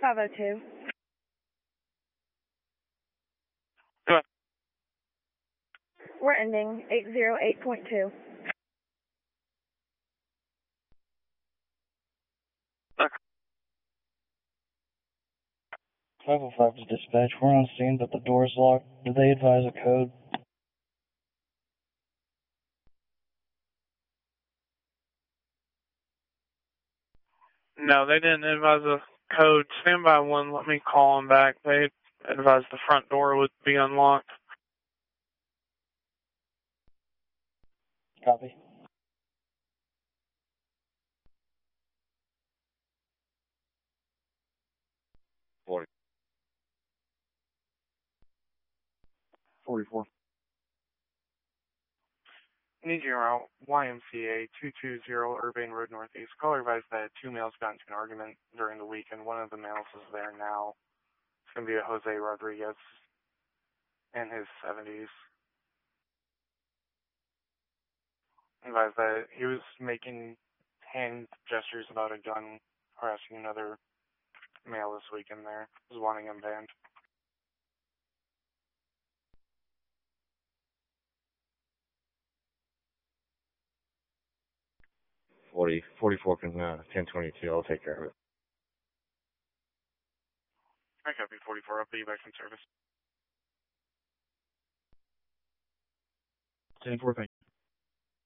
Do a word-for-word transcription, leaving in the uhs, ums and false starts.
five oh two. Go ahead. We're ending eight oh eight point two. Okay. five oh five is dispatch. We're on scene, but the door's locked. Did they advise a code? No, they didn't advise a code. Standby one, let me call them back. They advised the front door would be unlocked. Copy. forty. forty-four. Need your route, Y M C A two two zero Urbane Road Northeast. Caller advised that two males got into an argument during the week, and one of the males is there now. It's going to be a Jose Rodriguez in his seventies. Advised that he was making hand gestures about a gun, harassing another male this weekend there. Was wanting him banned. forty. forty-four can, uh, ten twenty-two. I'll take care of it. I copy forty-four. I'll be back in service. ten four, thank you.